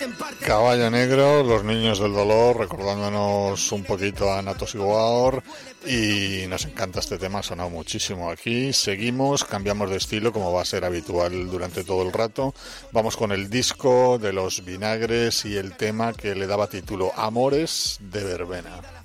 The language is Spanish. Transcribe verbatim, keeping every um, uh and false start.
Caballo Negro, Los Niños del Dolor, recordándonos un poquito a Natos y War, y nos encanta este tema, ha sonado muchísimo aquí. Seguimos, cambiamos de estilo como va a ser habitual durante todo el rato. Vamos con el disco de Los Vinagres y el tema que le daba título Amores de Verbena.